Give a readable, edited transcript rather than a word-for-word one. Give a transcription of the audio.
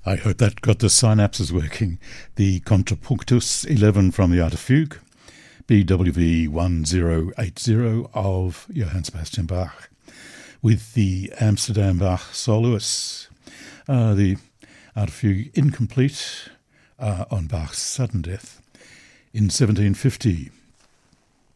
I hope that got the synapses working. The Contrapunctus 11 from the Art of Fugue, BWV 1080 of Johann Sebastian Bach, with the Amsterdam Bach soloists. The Art of Fugue incomplete on Bach's sudden death in 1750.